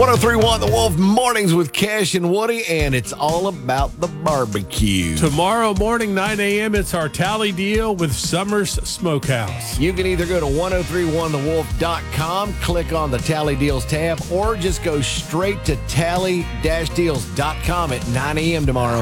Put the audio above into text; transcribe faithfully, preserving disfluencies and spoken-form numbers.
oh three point one The Wolf, mornings with Cash and Woody, and it's all about the barbecue. Tomorrow morning, nine a.m., it's our tally deal with Summers Smokehouse. You can either go to ten thirty-one the wolf dot com, click on the Tally Deals tab, or just go straight to tally dash deals dot com at nine a.m. tomorrow.